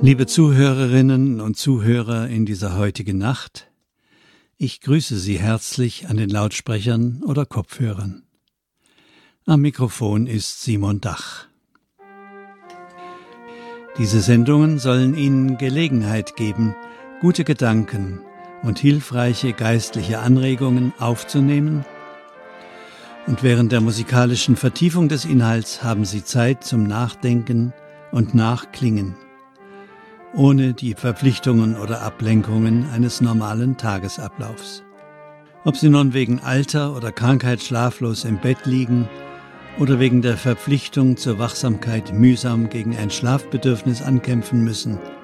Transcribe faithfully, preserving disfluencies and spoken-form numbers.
Liebe Zuhörerinnen und Zuhörer in dieser heutigen Nacht, ich grüße Sie herzlich an den Lautsprechern oder Kopfhörern. Am Mikrofon ist Simon Dach. Diese Sendungen sollen Ihnen Gelegenheit geben, gute Gedanken und hilfreiche geistliche Anregungen aufzunehmen. Und während der musikalischen Vertiefung des Inhalts haben Sie Zeit zum Nachdenken und Nachklingen, ohne die Verpflichtungen oder Ablenkungen eines normalen Tagesablaufs. Ob Sie nun wegen Alter oder Krankheit schlaflos im Bett liegen oder wegen der Verpflichtung zur Wachsamkeit mühsam gegen ein Schlafbedürfnis ankämpfen müssen,